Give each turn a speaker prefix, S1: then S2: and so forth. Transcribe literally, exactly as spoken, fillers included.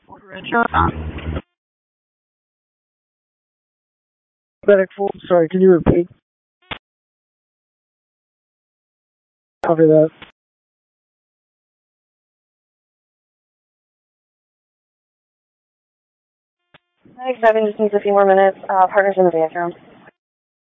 S1: Medic full. Sorry, can you repeat? Copy that.
S2: Medic seven just needs a few more minutes. Uh, partners in the bathroom.